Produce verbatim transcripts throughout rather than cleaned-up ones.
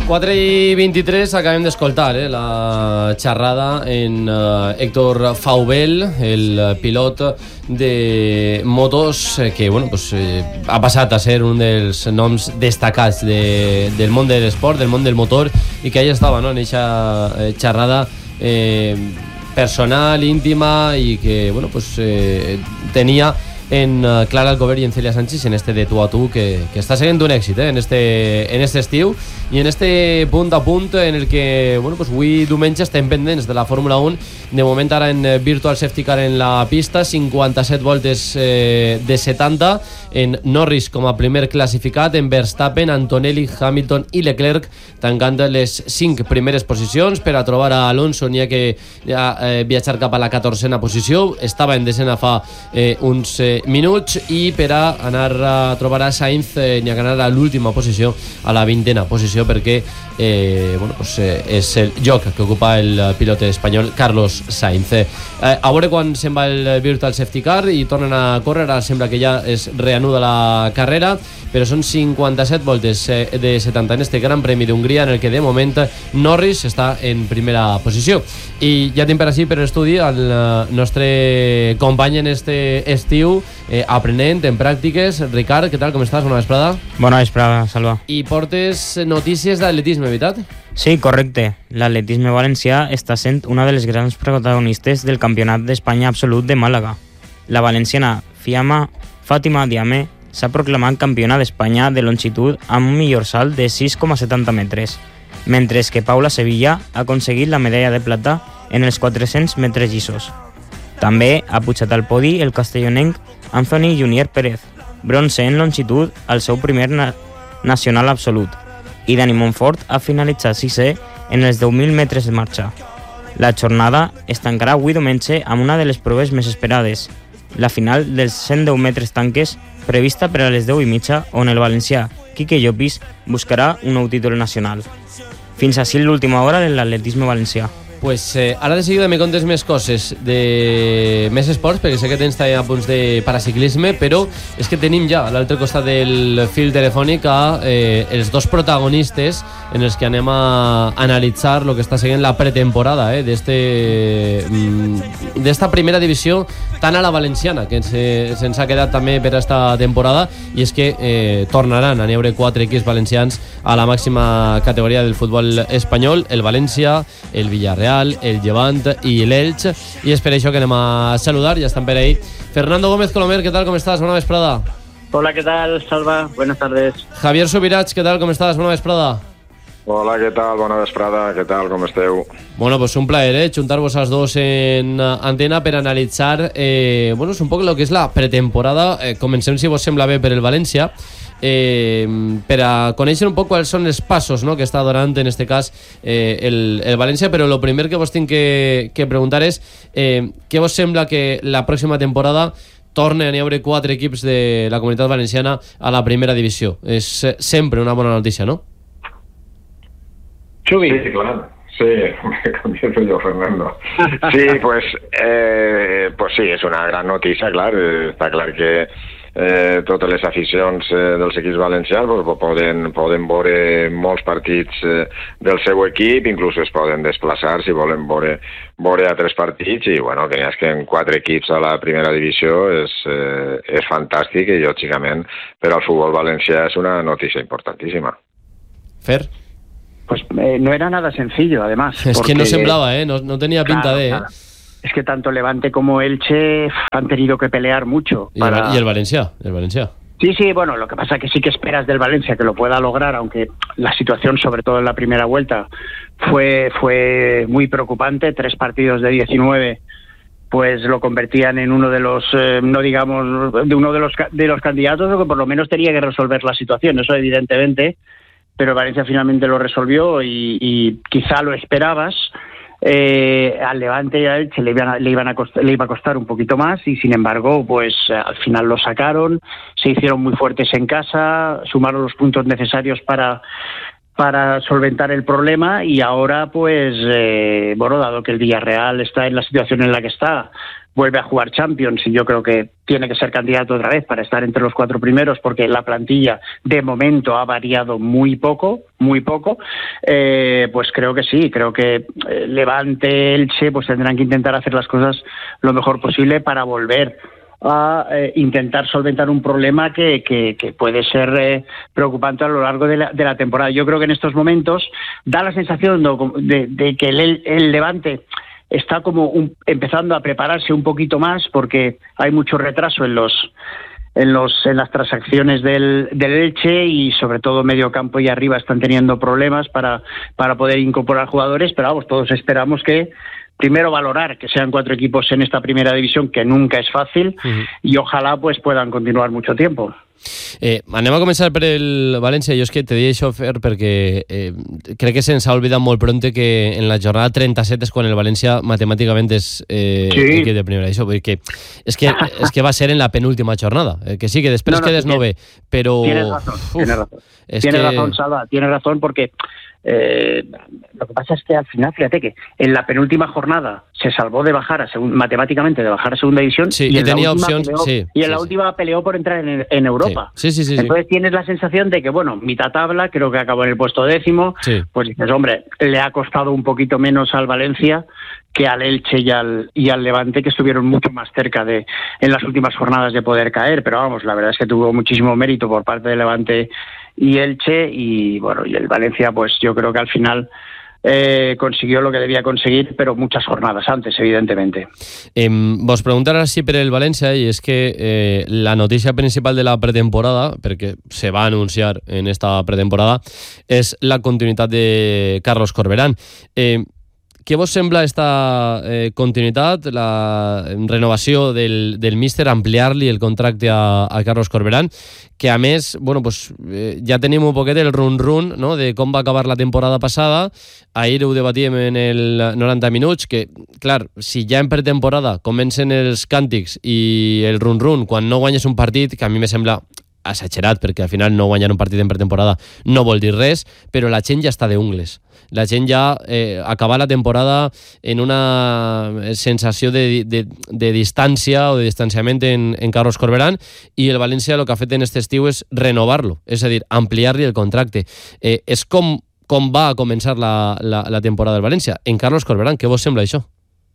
quatre i vint-i-tres, acabem d'escoltar eh, la xerrada en uh, Héctor Faubel, el pilot de motos eh, que bueno, pues, eh, ha passat a ser un dels noms destacats de, del món de l'esport, del món del motor, i que allà estava, no?, en aquesta xerrada eh, personal, íntima, i que bueno, pues, eh, tenia en uh, Clara Alcover i en Celia Sánchez en este de tu a tu que, que està seguint un èxit eh, en, este, en este estiu i en este punt a punt en el que bueno, pues avui diumenge estem pendents de la Fórmula un. De moment ara en Virtual Safety Car en la pista, cinquanta-set voltes eh, de setanta, en Norris com a primer classificat, en Verstappen, Antonelli, Hamilton i Leclerc tancant les cinc primeres posicions. Per a trobar a Alonso n'hi ha que ja, eh, viatjar cap a la catorzena posició, estava en desena fa eh, uns eh, minuts, i per a anar a trobar a Sainz eh, n'hi ha que anar a l'última posició, a la vintena posició, perquè eh, bueno, pues, eh, és el lloc que ocupa el pilot espanyol Carlos Sainz. Eh, a veure quan se'n va el Virtual Safety Car i tornen a córrer, ara sembla que ja es reanuda la carrera, però són cinquanta-set voltes eh, de setanta en este Gran Premi d'Hongria, en el que de moment Norris està en primera posició. I ja tenim per així per l'estudi el nostre company en este estiu, eh, aprenent en pràctiques. Ricard, què tal, com estàs? Bona vesprada. Bona vesprada, Salva. I portes notícies d'atletisme, veritat? Sí, correcte. L'atletisme valencià està sent una de les grans protagonistes del Campionat d'Espanya Absolut de Màlaga. La valenciana Fiamma Fàtima Diame s'ha proclamat campiona d'Espanya de longitud amb un millor salt de sis coma setanta metres, mentre que Paula Sevilla ha aconseguit la medalla de plata en els quatre-cents metres llisos. També ha pujat al podi el castellonenc Anthony Junior Pérez, bronze en longitud al seu primer na- nacional absolut, i Dani Montfort ha finalitzat sisè en els deu mil metres de marxa. La jornada es tancarà avui diumenge amb una de les proves més esperades, la final dels cent deu metres tanques, prevista per a les deu i mitja, on el valencià Quique Llopis buscarà un nou títol nacional. Fins així l'última hora de l'atletisme valencià. Pues eh, ara de seguida me contes més coses de més esports, perquè sé que tens també a punts de paraciclisme, però és que tenim ja a l'altre costat del fil telefònic a eh, els dos protagonistes en els que anem a analitzar el que està seguint la pretemporada eh, d'este mm, d'esta primera divisió tan a la valenciana, que se'ns se, ha quedat també per esta temporada, i és que eh, tornaran a n'hi haure quatre equips valencians a la màxima categoria del futbol espanyol: el València, el Villarreal, el Llevant i l'Elx, i és per això que anem a saludar, ja estan per ahí. Fernando Gómez Colomer, ¿qué tal? ¿Cómo estás? Buena vesprada. Hola, ¿qué tal, Salva? Buenas tardes. Javier Subirats, ¿qué tal? ¿Cómo estás? Buena vesprada. Hola, què tal? Bona vesprada, què tal? Com esteu? Bueno, pues un plaer, eh? Juntar-vos als dos en antena per analitzar eh, bueno, un poc el que és la pretemporada. Eh, comencem, si vos sembla bé, per el València, eh, per a conèixer un poc quals són els passos, no?, que està donant en este cas eh, el, el València, però el primer que vos tinc que, que preguntar és eh, què vos sembla que la pròxima temporada tornen a haure quatre equips de la Comunitat Valenciana a la primera divisió? És sempre una bona notícia, no? Chubi. Sí, claro. Sí, comienzo yo, Fernando. Sí, pues, eh, pues sí, és una gran notícia, clar. Està clar que eh, totes les aficions eh, dels equips valencians pues, poden, poden veure molts partits eh, del seu equip, inclús es poden desplaçar si volen veure, veure altres partits, i bueno, que n'hi hagi quatre equips a la primera divisió és, eh, és fantàstic, i lògicament per al futbol valencià és una notícia importantíssima. Fer? Pues eh, no era nada sencillo, además. Es porque, que no semblaba, ¿eh? No, no tenía pinta claro, de... Claro. Es que tanto Levante como Elche han tenido que pelear mucho. Y, para... el, y el Valencia, el Valencia. Sí, sí, bueno, lo que pasa es que sí que esperas del Valencia que lo pueda lograr, aunque la situación, sobre todo en la primera vuelta, fue, fue muy preocupante. Tres partidos de diecinueve pues lo convertían en uno de los, eh, no digamos, de uno de los, de los candidatos, o que por lo menos tenía que resolver la situación, eso evidentemente, pero Valencia finalmente lo resolvió y, y quizá lo esperabas. Eh, al Levante y a Elche le, iban a, le, iban a cost- le iba a costar un poquito más, y sin embargo pues al final lo sacaron, se hicieron muy fuertes en casa, sumaron los puntos necesarios para, para solventar el problema, y ahora pues eh, bueno, dado que el Villarreal está en la situación en la que está, vuelve a jugar Champions y yo creo que tiene que ser candidato otra vez para estar entre los cuatro primeros, porque la plantilla de momento ha variado muy poco, muy poco, eh, pues creo que sí, creo que eh, Levante, Elche, pues tendrán que intentar hacer las cosas lo mejor posible para volver a eh, intentar solventar un problema que, que, que puede ser eh, preocupante a lo largo de la, de la temporada. Yo creo que en estos momentos da la sensación de, de, de que el, el Levante está como un, empezando a prepararse un poquito más, porque hay mucho retraso en los en los en las transacciones del, del Elche, y sobre todo medio campo y arriba están teniendo problemas para, para poder incorporar jugadores, pero vamos, todos esperamos que primero valorar que sean cuatro equipos en esta primera división, que nunca es fácil, uh-huh. y ojalá pues puedan continuar mucho tiempo. Eh, anem a començar per el València. Jo és que te dic això, Fer, perquè eh, crec que se'ns ha oblidat molt pronte que en la jornada trenta-set és quan el València matemàticament és eh, sí. equip de primera divisió. Vull dir que és, que és que va ser en la penúltima jornada, eh, que sí, que després no, no, quedes nove, però... Tienes razón, uf, tienes razón. Tienes que... razón, Salva, tienes razón, porque eh, lo que pasa es que al final, fíjate que en la penúltima jornada se salvó de bajar a segun, matemáticamente de bajar a segunda división, sí, y, y en tenía la opción, peleó, sí, y en sí, la sí. última peleó por entrar en, en Europa. Sí, sí, sí, sí, Entonces sí. tienes la sensación de que, bueno, mitad tabla, creo que acabó en el puesto décimo, sí. Pues dices, hombre, le ha costado un poquito menos al Valencia que al Elche y al, y al Levante, que estuvieron mucho más cerca de en las últimas jornadas de poder caer, pero vamos, la verdad es que tuvo muchísimo mérito por parte de Levante y Elche, y bueno, y el Valencia, pues yo creo que al final Eh, consiguió lo que debía conseguir, pero muchas jornadas antes, evidentemente. Eh, vos preguntar ara sí per el València, i és que eh, la notícia principal de la pretemporada, perquè se va anunciar en esta pretemporada, és la continuïtat de Carlos Corberán. Eh, què vos sembla esta eh, continuïtat, la renovació del, del míster, ampliar-li el contracte a, a Carlos Corberán, que a més, bueno, pues, eh, ja tenim un poquet el run-run, no?, de com va acabar la temporada passada. Ahir ho debatíem en el noranta minuts, que, clar, si ja en pretemporada comencen els càntics i el run-run quan no guanyes un partit, que a mi me sembla exagerat, perquè al final no guanyar un partit en pretemporada no vol dir res, però la gent ja està d'ungles. La gent ja eh, acaba la temporada en una sensació de, de, de distància o de distanciament en, en Carlos Corberán, i el València el que ha fet en aquest estiu és renovar-lo, és a dir, ampliar-li el contracte. Eh, és com, com va a començar la, la, la temporada del València. En Carlos Corberán, què vos sembla això?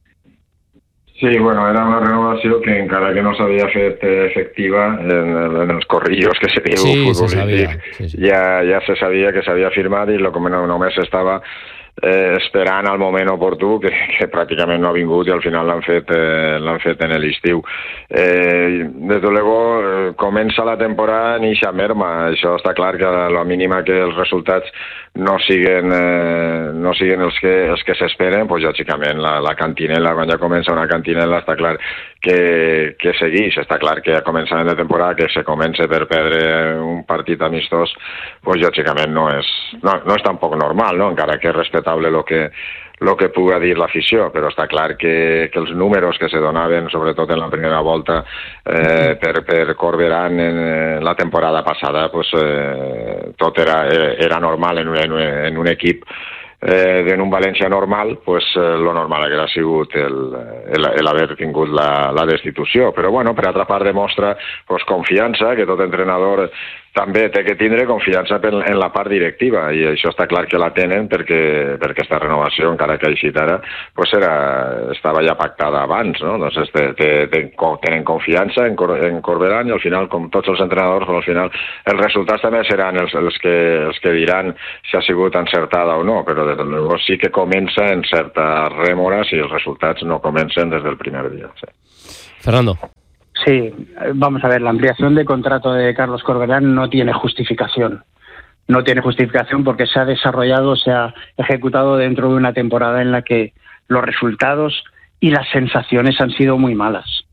Sí, bueno, era una renovació que encara que no s'havia fet efectiva en, en els corrillos que se diu sí, futbolístic, sí, sí. ja, ja se sabia que s'havia firmat, i lo que només estava eh, esperant al moment oportú, que, que pràcticament no ha vingut, i al final l'han fet, eh, l'han fet en l'estiu. Eh, des de luego, eh, comença la temporada en eixa merma. Això està clar, que a la mínima que els resultats no siguen, eh, no siguen els que, els que s'esperen, pues, lògicament la, la cantinela, quan ja comença una cantinela, està clar que, que segueix. Està clar que a començament de temporada que se comença per perdre un partit amistós, pues, lògicament no és, no, no és tampoc normal, no? Encara que és respectable el que, lo que puga dir l'afició, però està clar que, que els números que se donaven, sobretot en la primera volta, eh, per, per Corberán en la temporada passada, pues, eh, tot era, era normal en un, en un equip eh, en un València normal, pues, eh, lo normal hauria sigut el, el, el haver tingut la, la destitució. Però bueno, per altra part demostra, pues, confiança, que tot entrenador també té que tindre confiança en, en la part directiva, i això està clar que la tenen, perquè, perquè aquesta renovació, encara que així ara, pues era, estava ja pactada abans, no? Doncs te, te, te, tenen confiança en, Cor, en Corberán, i al final, com tots els entrenadors, al final els resultats també seran els, els, que, els que diran si ha sigut encertada o no, però des de luego sí que comença en certa rèmora si els resultats no comencen des del primer dia. Sí. Fernando. Sí, vamos a ver, la ampliación de contrato de Carlos Corberán no tiene justificación. No tiene justificación porque se ha desarrollado, se ha ejecutado dentro de una temporada en la que los resultados y las sensaciones han sido muy malas.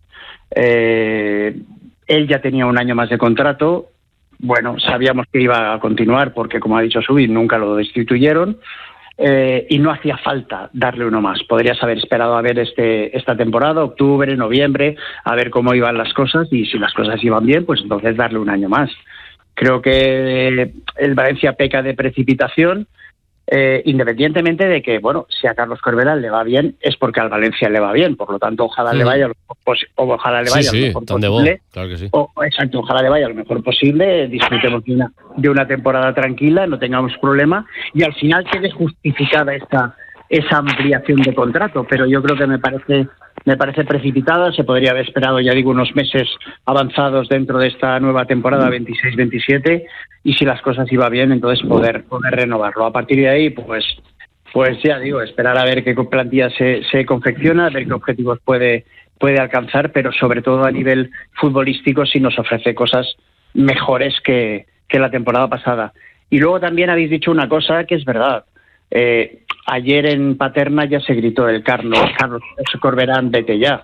Eh, él ya tenía un año más de contrato. Bueno, sabíamos que iba a continuar porque, como ha dicho Subi, nunca lo destituyeron. Eh, y no hacía falta darle uno más. Podrías haber esperado a ver este, esta temporada, octubre, noviembre, a ver cómo iban las cosas, y si las cosas iban bien, pues entonces darle un año más. Creo que el Valencia peca de precipitación. eh, independientemente de que, bueno, si a Carlos Corberán le va bien, es porque al Valencia le va bien, por lo tanto, ojalá mm. le vaya lo mejor posible, o ojalá le vaya sí, sí, lo mejor posible. Claro que sí. O, exacto, ojalá le vaya lo mejor posible, disfrutemos de una, de una temporada tranquila, no tengamos problema, y al final quede justificada esta esa ampliación de contrato, pero yo creo que me parece me parece precipitada, se podría haber esperado, ya digo, unos meses avanzados dentro de esta nueva temporada veintiséis veintisiete, y si las cosas iban bien, entonces poder poder renovarlo. A partir de ahí, pues pues ya digo, esperar a ver qué plantilla se, se confecciona, a ver qué objetivos puede puede alcanzar, pero sobre todo a nivel futbolístico sí nos ofrece cosas mejores que, que la temporada pasada. Y luego también habéis dicho una cosa que es verdad. Eh, ayer en Paterna ya se gritó el Carlos, Carlos Corberán, vete ya.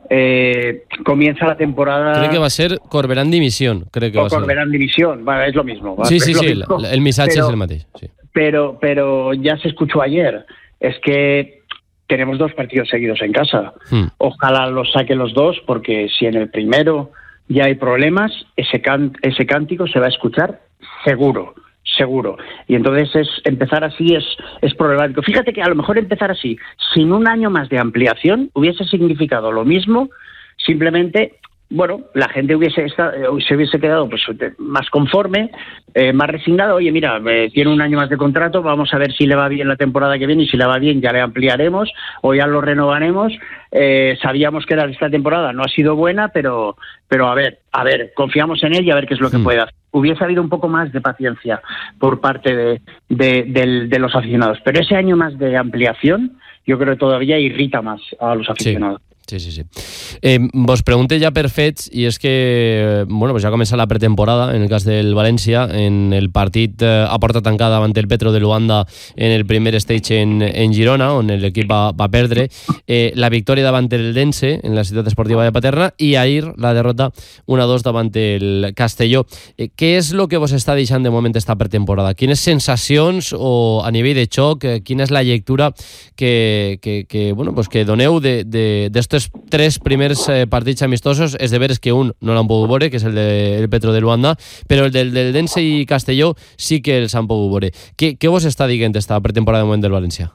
Eh, comienza la temporada... Creo que va a ser Corberán Dimisión. Creo que o va a ser. Corberán Dimisión, bueno, es lo mismo. Sí, es sí, lo sí, mismo, el, el missatge pero, es el mateix. Sí. Pero, pero ya se escuchó ayer, es que tenemos dos partidos seguidos en casa. Hmm. Ojalá los saque los dos, porque si en el primero ya hay problemas, ese, can, ese cántico se va a escuchar seguro. Seguro. Y entonces es empezar así es, es problemático. Fíjate que a lo mejor empezar así, sin un año más de ampliación, hubiese significado lo mismo, simplemente, bueno, la gente hubiese estado, se hubiese quedado pues más conforme, eh, más resignado. Oye, mira, eh, tiene un año más de contrato, vamos a ver si le va bien la temporada que viene, y si le va bien ya le ampliaremos o ya lo renovaremos. Eh, sabíamos que esta temporada no ha sido buena, pero pero a ver, a ver, confiamos en él y a ver qué es lo que hmm. puede hacer. Hubiese habido un poco más de paciencia por parte de, de, de, de los aficionados, pero ese año más de ampliación yo creo que todavía irrita más a los aficionados. Sí. Sí, sí, sí. Eh, vos pregunté ja per fets, i és que bueno, pues ja ha començat la pretemporada en el cas del València, en el partit eh, a porta tancada davant el Petro de Luanda en el primer stage en, en Girona, on l'equip va, va perdre, eh, la victòria davant el Dense en la ciutat esportiva de Paterna, i ahir la derrota un a dos davant el Castelló. Eh, què és el que vos està deixant de moment esta pretemporada? Quines sensacions o a nivell de xoc, eh, quina és la lectura que, que, que, bueno, pues que doneu de, de, d'estos tres primers eh, partits amistosos? És de veres que un no l'han pogut veure, que és el del Petro de Luanda, però el del, del Dense i Castelló sí que els han pogut veure. Què, què vos està dient esta pretemporada de moment del València?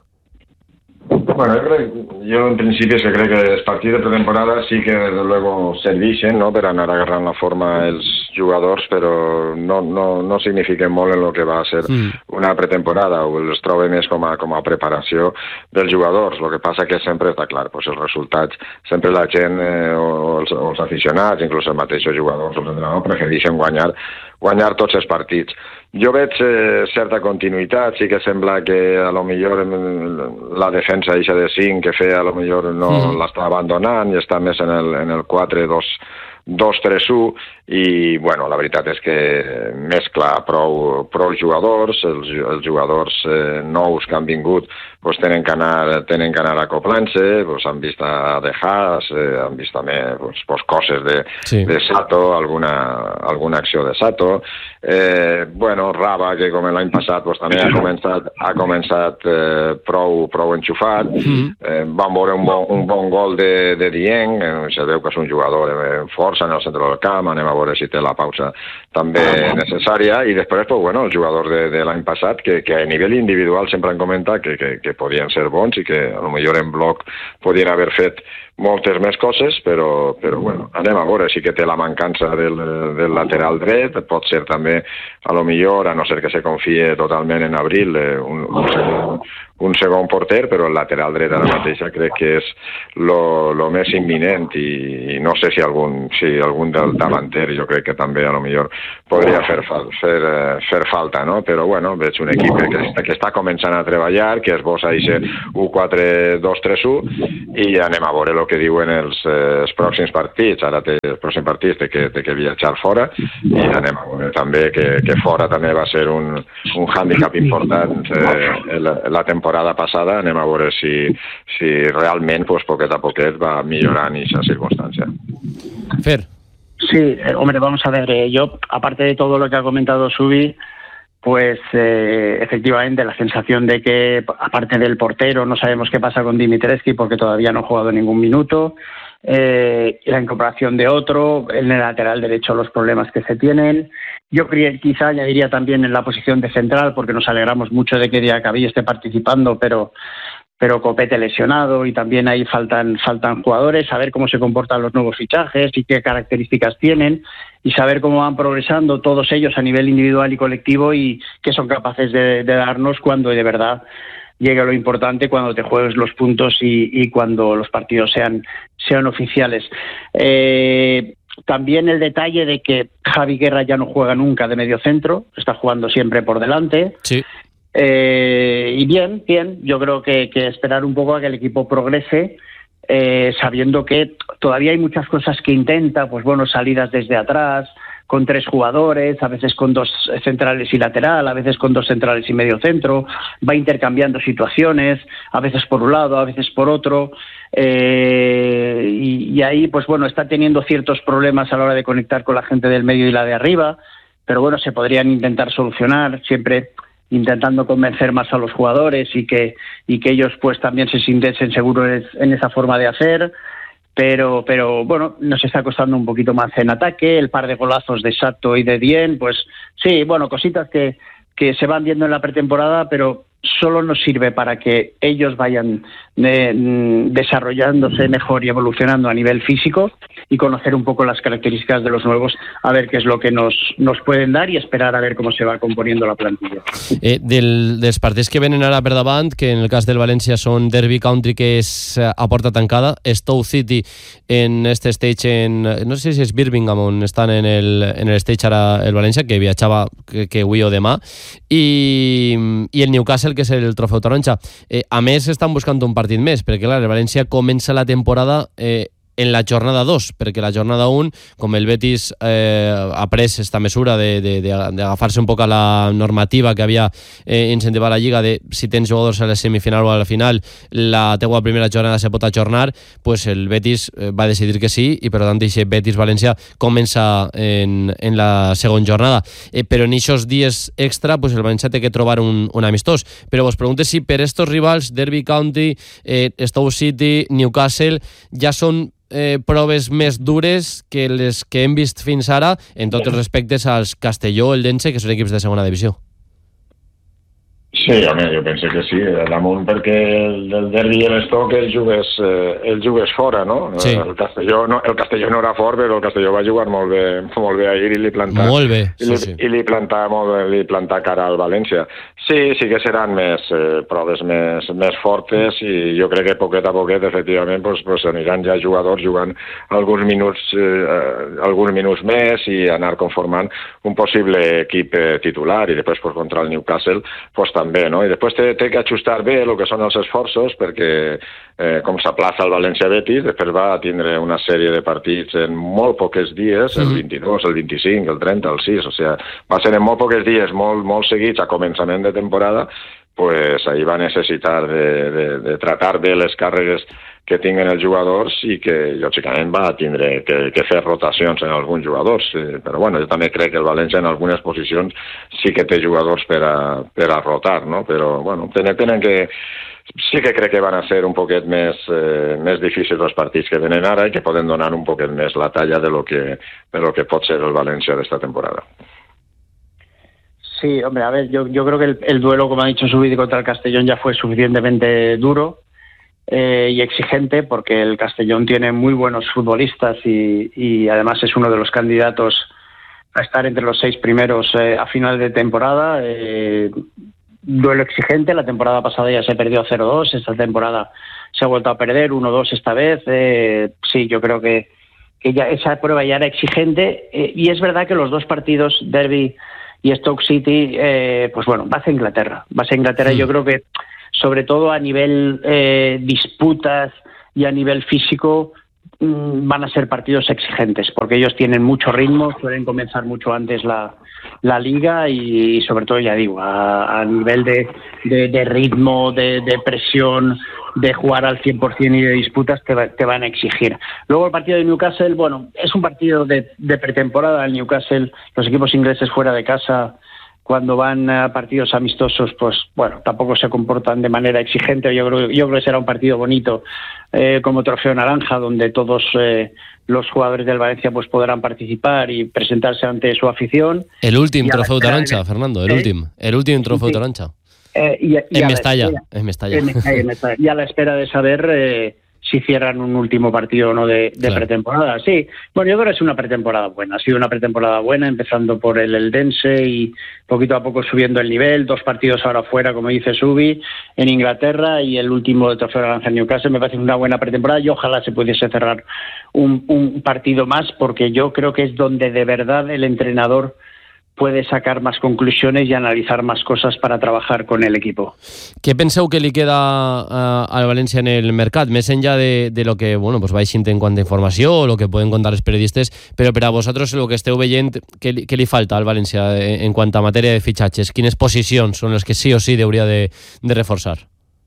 Bueno, yo, creo, yo en principio es que creo que el partido de pretemporada sí que desde luego serveixen, no?, per anar agarrant la forma els jugadors, però no, no, no signifiquen molt en el que va a ser mm. una pretemporada, o els trobe més com a, com a preparació dels jugadors. El que passa que sempre està clar, pues els resultats, sempre la gent eh, o, els, o els aficionats, inclús els mateixos jugadors, els entrenadors, prefereixen guanyar, guanyar tots els partits. Jo veig eh, certa continuïtat, sí que sembla que a lo millor la defensa eixa de cinc que feia a lo millor no mm. l'està abandonant i està més en el, en el quatre dos tres u, i bueno, la veritat és que mescla prou, prou jugadors, els, els jugadors eh, nous que han vingut pues, tenen que anar, tenen que anar acoplant-se, pues, han vist a De Haas, eh, han vist també pues, pues, coses de, sí. de Sato, alguna, alguna acció de Sato, eh, bueno, Raba, que com l'any passat pues, també ha començat, ha començat eh, prou, prou enxufat, mm-hmm. eh, van veure un bon, un bon gol de, de Dieng, eh, se veu que és un jugador en força en el centre del camp, anem a veure si té la pausa també necessària, i després, pues, bueno, els jugadors de, de l'any passat, que, que a nivell individual sempre han comentat que, que, que podien ser bons i que a lo millor en bloc podien haver fet moltes més coses, però, però bueno, anem a veure, sí que té la mancança del, del lateral dret, pot ser també, a lo millor, a no ser que se confie totalment en Abril, un, un, segon, un segon porter, però el lateral dret ara mateixa crec que és lo, lo més imminent, i, i no sé si algun, si algun del davanter jo crec que també a lo millor podria fer, fer, fer falta, no? Però bueno, veig un equip que, que, que està començant a treballar, que es bosa a ser u quatre dos tres u, i anem a veure el que diuen els, eh, els pròxims partits. Ara té els pròxims partits té que, té que viatjar fora, i anem a veure també que, que fora també va ser un, un hàndicap important eh, la, la temporada passada. Anem a veure si, si realment pues, poquet a poquet va millorant aquesta circunstància. Fer. Sí, eh, hombre, vamos a ver, eh, yo, aparte de todo lo que ha comentado Subi, pues eh, efectivamente la sensación de que, aparte del portero, no sabemos qué pasa con Dimitrescu porque todavía no ha jugado ningún minuto. eh, la incorporación de otro, en el lateral derecho los problemas que se tienen. Yo quizá añadiría también en la posición de central, porque nos alegramos mucho de que Diacabí esté participando, pero pero Copete lesionado, y también ahí faltan faltan jugadores, saber cómo se comportan los nuevos fichajes y qué características tienen, y saber cómo van progresando todos ellos a nivel individual y colectivo, y qué son capaces de, de darnos cuando de verdad llegue lo importante, cuando te juegues los puntos y, y cuando los partidos sean, sean oficiales. Eh, también el detalle de que Javi Guerra ya no juega nunca de mediocentro, está jugando siempre por delante. Sí. Eh, y bien, bien, yo creo que, que esperar un poco a que el equipo progrese, eh, sabiendo que todavía hay muchas cosas que intenta, pues bueno, salidas desde atrás, con tres jugadores, a veces con dos centrales y lateral, a veces con dos centrales y medio centro, va intercambiando situaciones, a veces por un lado, a veces por otro, eh, y, y ahí, pues bueno, está teniendo ciertos problemas a la hora de conectar con la gente del medio y la de arriba, pero bueno, se podrían intentar solucionar, siempre intentando convencer más a los jugadores y que y que ellos pues también se sintiesen seguros en esa forma de hacer, pero pero bueno, nos está costando un poquito más en ataque, el par de golazos de Sato y de Dien, pues sí, bueno, cositas que, que se van viendo en la pretemporada, pero solo nos sirve para que ellos vayan eh, desarrollándose mejor y evolucionando a nivel físico, y conocer un poco las características de los nuevos, a ver qué es lo que nos, nos pueden dar, y esperar a ver cómo se va componiendo la plantilla. Eh, del, dels partits que venen ara per davant, que en el cas del València són Derby Country, que és a porta tancada, Stoke City en este stage, en, no sé si és Birmingham on estan en el, en el stage ara el València, que viatjava que, que avui o demà, i, i el Newcastle, que és el trofeu taronja. Eh, a més, estan buscant un partit més, perquè clar, el València comença la temporada eh, en la jornada dos, perquè la jornada un, com el Betis eh, ha pres esta mesura d'agafar-se un poc a la normativa que havia eh, incentivat la Lliga, de si tens jugadors a la semifinal o a la final, la teua primera jornada se pot ajornar, pues el Betis eh, va decidir que sí, i per tant aquest Betis-València comença en, en la segona jornada. Eh, però en aquests dies extra, pues el València té que trobar un, un amistós. Però vos pregunte si per estos rivals, Derby County, eh, Stoke City, Newcastle, ja són Eh, proves més dures que les que hem vist fins ara, en tots els respectes als Castelló, el Dense, que són equips de segona divisió. Sí, home, jo penso que sí, damunt perquè el, el derbi i l'Stoke el jugues, eh, el jugues fora, no? Sí. El Castelló no, el Castelló no era fort, però el Castelló va jugar molt bé, molt bé ahir, i li plantà, molt bé, sí, i li, sí. I li plantà, molt bé, li plantà cara al València. Sí, sí que seran més eh, proves més, més fortes, i jo crec que poquet a poquet, efectivament, pues, pues aniran ja jugadors jugant alguns minuts, eh, alguns minuts més, i anar conformant un possible equip eh, titular, i després pues, contra el Newcastle, pues també, no? I després té, té que ajustar bé el que són els esforços, perquè eh, com s'aplaça el València-Betis, després va tindre una sèrie de partits en molt pocs dies, el vint-i-dos, el vint-i-cinc, el trenta, el sis, o sigui, va ser en molt pocs dies, molt, molt seguits a començament de temporada, pues ahí va necessitar de, de, de tratar bé les càrregues que tinguen els jugadors, i que lògicament va tindre que, que fer rotacions en alguns jugadors, eh, però bueno, jo també crec que el València en algunes posicions sí que té jugadors per a, per a rotar, no? Però bueno, tenen, tenen que sí que crec que van a ser un poquet més, eh, més difícils els partits que venen ara, i que poden donar un poquet més la talla de lo que, de lo que pot ser el València d'esta temporada. Sí, hombre, a ver, yo, yo creo que el, el duelo, como ha dicho Zubidi, contra el Castellón ya fue suficientemente duro eh, y exigente, porque el Castellón tiene muy buenos futbolistas, y, y además es uno de los candidatos a estar entre los seis primeros eh, a final de temporada. Eh, duelo exigente, la temporada pasada ya se perdió cero dos, esta temporada se ha vuelto a perder uno dos esta vez. Eh, sí, yo creo que, que ya esa prueba ya era exigente, eh, y es verdad que los dos partidos, Derby y Stoke City, eh, pues bueno, vas a Inglaterra. Vas a Inglaterra, sí. Yo creo que sobre todo a nivel eh, disputas y a nivel físico mmm, van a ser partidos exigentes, porque ellos tienen mucho ritmo, suelen comenzar mucho antes la, la liga, y, y sobre todo, ya digo, a, a nivel de, de, de ritmo, de, de presión, de jugar al cien por ciento y de disputas, te, te van a exigir. Luego el partido de Newcastle, bueno, es un partido de, de pretemporada. El Newcastle, los equipos ingleses fuera de casa cuando van a partidos amistosos, pues bueno, tampoco se comportan de manera exigente. Yo creo, yo creo que será un partido bonito, eh, como Trofeo Naranja, donde todos eh, los jugadores del Valencia pues podrán participar y presentarse ante su afición. El último Trofeo Tarancha, Fernando, el ¿Eh? último. El último Trofeo sí. Tarancha. Eh, y, y en, Mestalla, espera, en Mestalla. En Mestalla. En Mestalla. Y a la espera de saber eh, si cierran un último partido o no de, de claro. pretemporada. Sí, bueno, yo creo que es una pretemporada buena. Ha sido una pretemporada buena, empezando por el Eldense y poquito a poco subiendo el nivel. Dos partidos ahora fuera, como dice Subi, en Inglaterra, y el último de Trofeo Naranja en Newcastle. Me parece una buena pretemporada y ojalá se pudiese cerrar un, un partido más, porque yo creo que es donde de verdad el entrenador puede sacar más conclusiones y analizar más cosas para trabajar con el equipo. Què penseu que li queda uh, al València en el mercat, més enllà de, de lo que bueno, pues vais en quant a informació o lo que poden contar els periodistes, però per a vosaltres el que esteu veient, què, què li falta al València en, en quant a matèria de fitxatges? Quines posicions són les que sí o sí hauria de, de reforçar?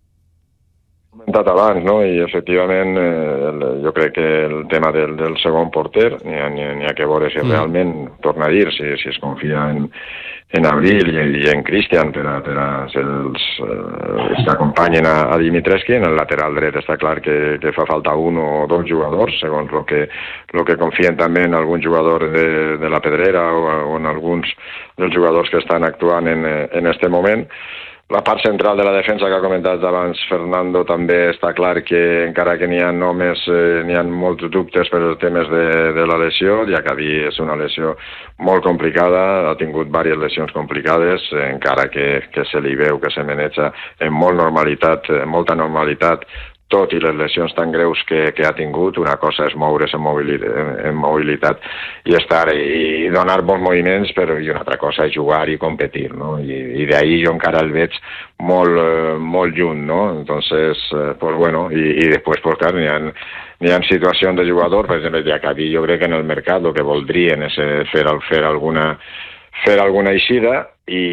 Comentat abans, no? I efectivament eh, el, jo crec que el tema del, del segon porter n'hi ha, n'hi ha que veure si mm. realment, torna a dir, si, si es confia en, en Abril i, i en Cristian per a, per a ser els eh, que acompanyen a, a Dimitrescu. En el lateral dret està clar que, que fa falta un o dos jugadors, segons el que, lo que confien també en algun jugador de, de la Pedrera o, o en alguns dels jugadors que estan actuant en, en este moment. La part central de la defensa que ha comentat abans Fernando també està clar que encara que n'hi ha només, eh, n'hi ha molts dubtes per els temes de, de la lesió. Diacabí és una lesió molt complicada, ha tingut diverses lesions complicades, eh, encara que, que se li veu que se maneja en molt normalitat, eh, molta normalitat, tot i les lesions tan greus que, que ha tingut. Una cosa és moure's en mobilitat, en mobilitat i estar i donar bons moviments, però i una altra cosa és jugar i competir, no? I, i d'ahí jo encara el veig molt, molt lluny, no? Entonces, pues bueno, i, i després, pues clar, n'hi ha, n'hi ha situacions de jugador, per exemple, Diacabí, jo crec que en el mercat el que voldrien és fer, fer alguna fer alguna eixida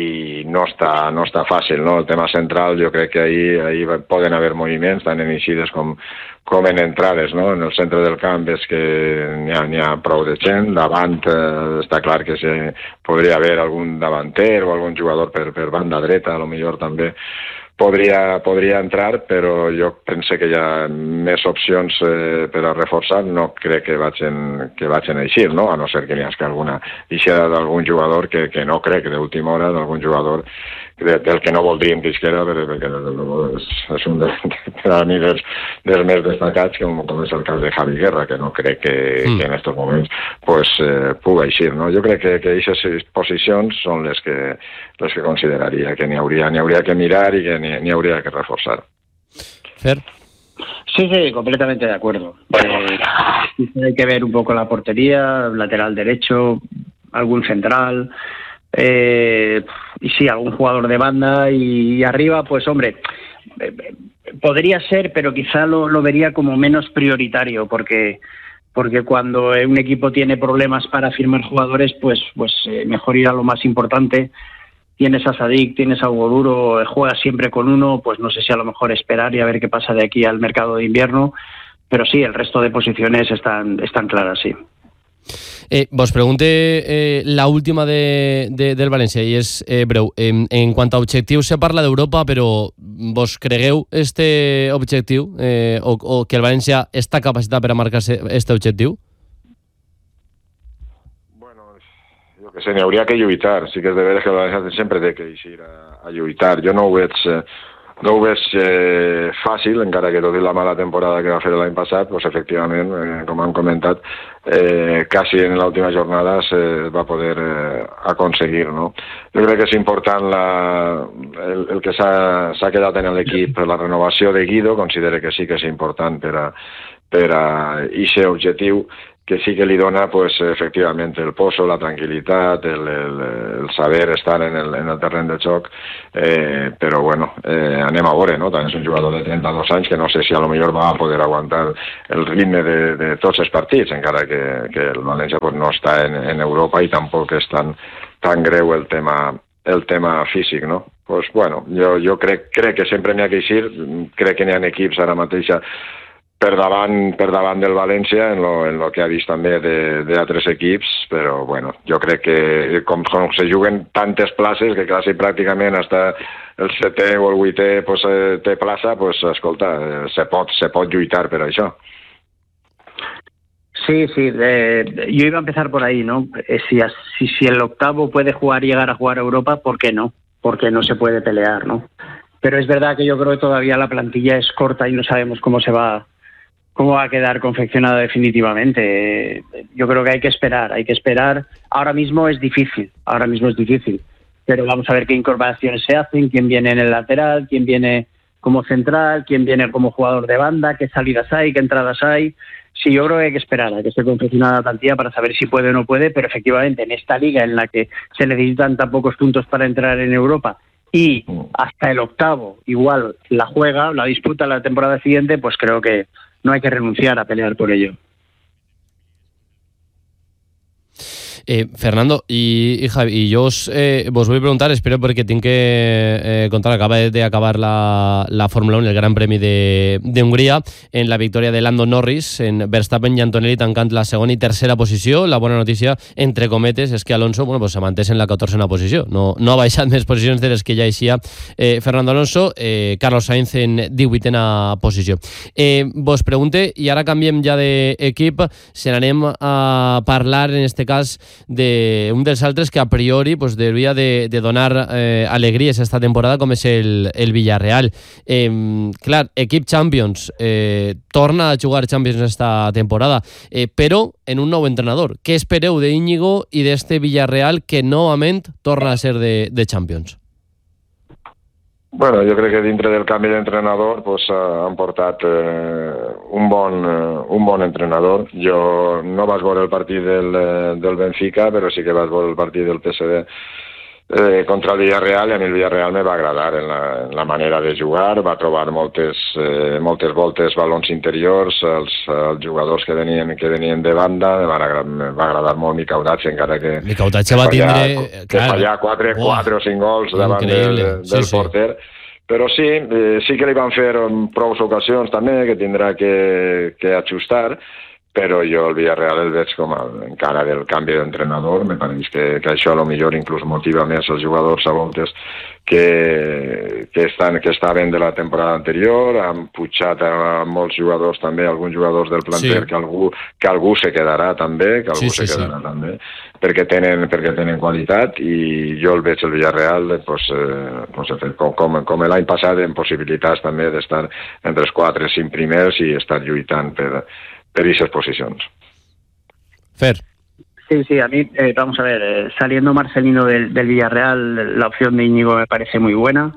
i no està, no està fàcil, no? El tema central jo crec que ahí, ahí poden haver moviments tant en eixides com, com en entrades, no? En el centre del camp és que n'hi ha, n'hi ha prou de gent, davant eh, està clar que se, podria haver algun davanter o algun jugador per, per banda dreta, a lo millor també podria, podria entrar, però jo pense que hi ha més opcions eh, per a reforçar. No crec que vagin, que vagin a eixir, no? A no ser que n'hi hagi alguna eixida d'algun jugador que, que no crec, d'última hora, d'algun jugador de, del que no voldríem que isquera, perquè és, és un de, per a mi dels, dels més destacats, com, com és el cas de Javi Guerra, que no crec que, mm. que en aquests moments pues, eh, pugui eixir, no? Jo crec que aquestes posicions són les que, les que consideraria que n'hi hauria, n'hi hauria que mirar i que n'hi, n'hi hauria que reforçar. Fer? Sí, sí, completamente de acuerdo. Eh, hay que ver un poco la portería, lateral derecho, algún central, eh, y sí, algún jugador de banda, y, y arriba, pues hombre, eh, podría ser, pero quizá lo, lo vería como menos prioritario, porque porque cuando un equipo tiene problemas para firmar jugadores, pues pues eh, mejor ir a lo más importante. Tienes a Sadik, tienes a Hugo Duro, juegas siempre con uno, pues no sé si a lo mejor esperar y a ver qué pasa de aquí al mercado de invierno, pero sí, el resto de posiciones están, están claras, sí. Eh, vos pregunte eh, la última de, de, del València i és eh, breu. En, en quant a objectius se parla d'Europa, però vos cregueu este objectiu eh, o, o que el València està capacitat per a marcar-se este objectiu? Bueno, jo que sé, n'hi hauria que lluitar. Sí que és de veres que el València sempre té que eixir a, a lluitar. Jo no ho veig... Eh, No ho veig eh, fàcil, encara que tot i la mala temporada que va fer l'any passat, doncs efectivament, eh, com han comentat, eh, quasi en l'última jornada se va poder eh, aconseguir, no? Jo crec que és important la, el, el que s'ha, s'ha quedat en l'equip, la renovació de Guido, considero que sí que és important per a, per a aquest objectiu, que sí que li dona, pues, efectivament, el poso, la tranquil·litat, el, el, el saber estar en el, en el terreny de joc, eh, però, bueno, eh, anem a veure, no? També és un jugador de trenta-dos anys que no sé si a lo millor va a poder aguantar el ritme de, de tots els partits, encara que, que el València pues, no està en, en Europa i tampoc és tan, tan greu el tema, el tema físic, no? Pues, bueno, jo, jo crec, crec que sempre n'hi ha que eixir, crec que n'hi ha equips ara mateixa per davant, per davant del València en lo, en lo que ha vist també d'altres equips, però bueno, jo crec que com, com se juguen tantes places que quasi pràcticament hasta el setè o el vuitè pues, té plaça, pues, escolta, se pot, se pot lluitar per això. Sí, sí, eh, yo iba a empezar por ahí, ¿no? Eh, si, si, si el octavo puede jugar y llegar a jugar a Europa, ¿por qué no? Porque no se puede pelear, ¿no? Pero es verdad que yo creo que todavía la plantilla es corta y no sabemos cómo se va cómo va a quedar confeccionada definitivamente. Yo creo que hay que esperar, hay que esperar. Ahora mismo es difícil, ahora mismo es difícil, pero vamos a ver qué incorporaciones se hacen, quién viene en el lateral, quién viene como central, quién viene como jugador de banda, qué salidas hay, qué entradas hay. Sí, yo creo que hay que esperar a que esté confeccionada la plantilla para saber si puede o no puede, pero efectivamente en esta liga en la que se necesitan tan pocos puntos para entrar en Europa y hasta el octavo igual la juega, la disputa la temporada siguiente, pues creo que no hay que renunciar a pelear por ello. Eh, Fernando y, y Javi, y yo os, eh, vos voy a preguntar, espero porque tengo que eh, contar, acaba de acabar la, la Fórmula uno, el Gran Premi de, de Hongria, en la victòria de Lando Norris, en Verstappen i Antonelli tancant la segona i tercera posició. La bona notícia, entre cometes, és que Alonso bueno, pues, se mantés en la catorzena posició, no, no ha baixat més posicions de les que ja eixia eh, Fernando Alonso, eh, Carlos Sainz en divuitena posició. Eh, vos pregunte, i ara canviem ja d'equip, se n'anem a parlar, en este cas, de un dels altres que a priori pues, devia de, de donar eh, alegries esta temporada, com és el, el Villarreal. Eh, clar, equip Champions, eh, torna a jugar Champions esta temporada, eh, però en un nou entrenador. Què espereu d'Íñigo i d'este Villarreal que novament torna a ser de, de Champions? Bueno, jo crec que dintre del canvi d'entrenador pues, han portat eh, un, bon, eh, un bon entrenador. Jo no vaig veure el partit del, del Benfica, però sí que vaig veure el partit del P S V eh, contra el Villarreal, i a mi el Villarreal me va agradar en la, en la manera de jugar. Va trobar moltes, eh, moltes voltes balons interiors als, als jugadors que venien, que venien de banda. Me va agradar, me va agradar molt Mica Udatge, encara que, que va tindre que fallar quatre o cinc gols davant de, de, del sí, porter. Sí. Però sí, eh, sí que li van fer prou ocasions també, que tindrà que, que ajustar, però jo el Villarreal el veig com a, encara del canvi d'entrenador. Me pareix que, que això a lo millor inclús motiva més els jugadors a voltes que, que, estan, que estaven de la temporada anterior. Han pujat a molts jugadors també, alguns jugadors del planter, sí. que, algú, que algú se quedarà també, que algú sí, sí, se quedarà sí. també, perquè tenen, perquè tenen qualitat, i jo el veig el Villarreal pues, eh, pues, com, com, com l'any passat en possibilitats també d'estar entre els quatre o cinc primers i estar lluitant per per esas posiciones. Fer. Sí, sí, a mí, eh, vamos a ver, eh, saliendo Marcelino del, del Villarreal, la opción de Íñigo me parece muy buena.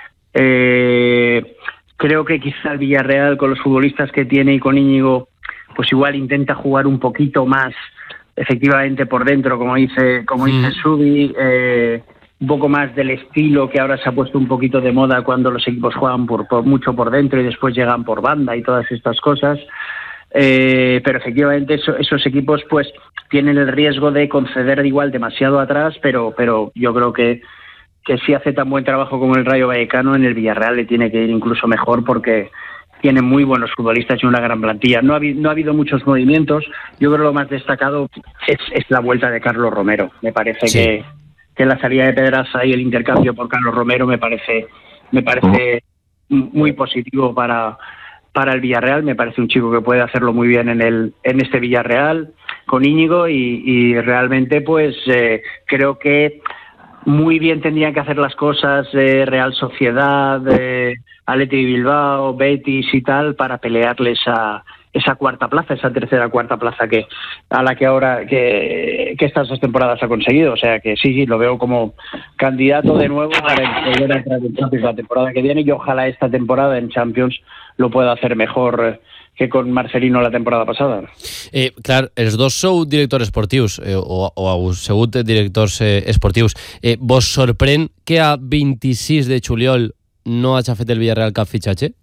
Eh, creo que quizá el Villarreal, con los futbolistas que tiene y con Íñigo, pues igual intenta jugar un poquito más efectivamente por dentro, como dice, como dice mm. Subi, eh, un poco más del estilo que ahora se ha puesto un poquito de moda cuando los equipos juegan por, por mucho por dentro y después llegan por banda y todas estas cosas. Eh, pero efectivamente eso, esos equipos pues tienen el riesgo de conceder igual demasiado atrás, pero pero yo creo que, que si hace tan buen trabajo como el Rayo Vallecano, en el Villarreal le tiene que ir incluso mejor, porque tiene muy buenos futbolistas y una gran plantilla. No ha, no ha habido muchos movimientos. Yo creo que lo más destacado es, es la vuelta de Carlos Romero. Me parece sí. que, que la salida de Pedraza y el intercambio por Carlos Romero me parece me parece muy positivo para para el Villarreal. Me parece un chico que puede hacerlo muy bien en el en este Villarreal con Íñigo, y, y realmente pues eh, creo que muy bien tendrían que hacer las cosas eh, Real Sociedad, eh, Athletic Bilbao, Betis y tal, para pelearles a esa cuarta plaza, esa tercera cuarta plaza que a la que ahora que, que estas dos temporadas ha conseguido. O sea que sí, sí, lo veo como candidato de nuevo para volver a entrar en Champions la temporada que viene, y ojalá esta temporada en Champions lo pueda hacer mejor que con Marcelino la temporada passada. Eh, clar, els dos sou directors esportius, eh, o, o heu sigut directors eh, esportius. Eh, vos sorprèn que a vint-i-sis de juliol no hagi fet el Villarreal cap fitxatge?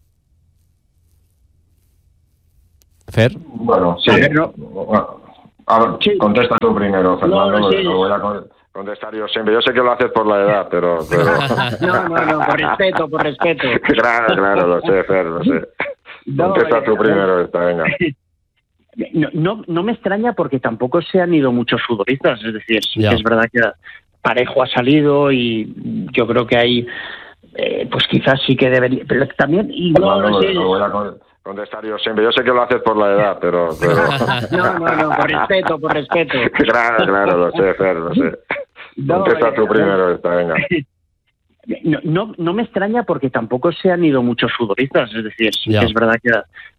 Fer? Bueno, sí. A ver, no. A ver, sí. Contesta tú primero, Fernando. No, sí. Lo voy a contestar yo siempre. Yo sé que lo haces por la edad, pero... pero... No, no, no, por respeto, por respeto. Claro, claro, lo sé, Fer, lo sé. No, Contesta tú eh, primero esta, venga. No, no, no me extraña porque tampoco se han ido muchos futbolistas, es decir, sí Ya. que es verdad que Parejo ha salido y yo creo que hay, eh, pues quizás sí que debería, pero también, y no, No, no no, sé, no voy a con- contestar yo siempre. Yo sé que lo haces por la edad, pero... pero... no, no, no, por respeto, por respeto. Claro, claro, lo sé, Fer, lo sé. No, Contesta eh, tú primero esta, venga. No, no, no me extraña porque tampoco se han ido muchos futbolistas, es decir, sí Ya. que es verdad que